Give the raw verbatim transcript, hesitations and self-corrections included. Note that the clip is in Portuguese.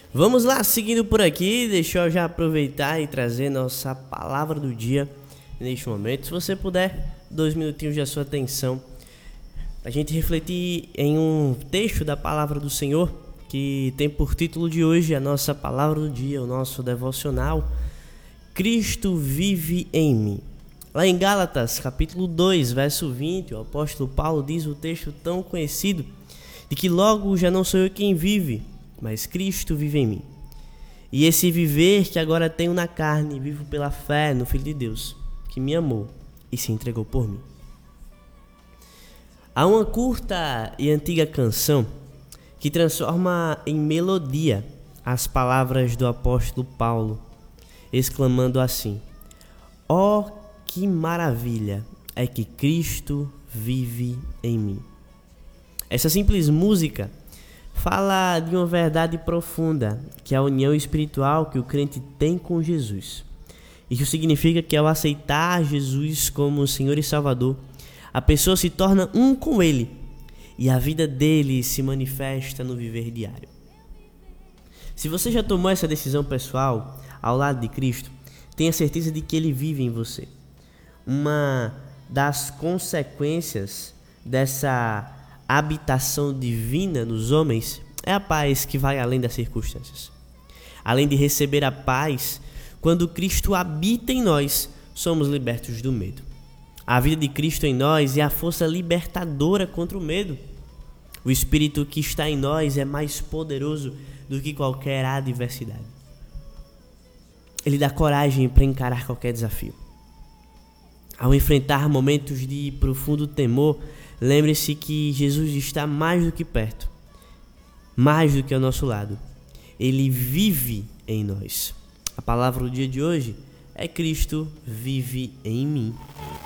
Vamos lá, seguindo por aqui, deixa eu já aproveitar e trazer nossa palavra do dia neste momento. Se você puder, dois minutinhos da sua atenção, a gente refletir em um texto da palavra do Senhor, que tem por título de hoje a nossa palavra do dia, o nosso devocional, Cristo vive em mim. Lá em Gálatas, capítulo dois, verso vinte, o apóstolo Paulo diz o texto tão conhecido, de que logo já não sou eu quem vive, mas Cristo vive em mim. E esse viver que agora tenho na carne, vivo pela fé no Filho de Deus, que me amou e se entregou por mim. Há uma curta e antiga canção que transforma em melodia as palavras do apóstolo Paulo, exclamando assim: ó, oh, que maravilha é que Cristo vive em mim. Essa simples música fala de uma verdade profunda, que é a união espiritual que o crente tem com Jesus. Isso significa que ao aceitar Jesus como Senhor e Salvador, a pessoa se torna um com Ele e a vida dele se manifesta no viver diário. Se você já tomou essa decisão pessoal ao lado de Cristo, tenha certeza de que Ele vive em você. Uma das consequências dessa habitação divina nos homens é a paz que vai além das circunstâncias. Além de receber a paz, quando Cristo habita em nós, somos libertos do medo. A vida de Cristo em nós é a força libertadora contra o medo. O Espírito que está em nós é mais poderoso do que qualquer adversidade. Ele dá coragem para encarar qualquer desafio. Ao enfrentar momentos de profundo temor, lembre-se que Jesus está mais do que perto, mais do que ao nosso lado. Ele vive em nós. A palavra do dia de hoje é Cristo vive em mim.